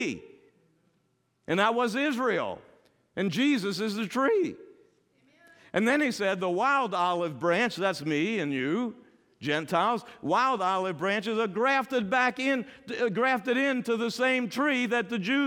And that was Israel. And Jesus is the tree. And then he said, the wild olive branch, that's me and you, Gentiles, wild olive branches are grafted into the same tree that the Jews